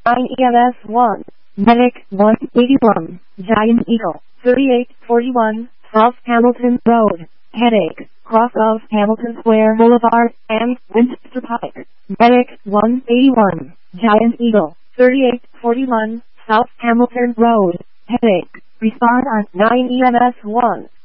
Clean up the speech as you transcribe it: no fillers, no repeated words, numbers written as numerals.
9 EMS 1. Medic 181, Giant Eagle, 3841, South Hamilton Road, Headache, cross of Hamilton Square Boulevard, and Winchester Pike. Medic 181, Giant Eagle, 3841, South Hamilton Road, Headache. Respond on 9 EMS 1.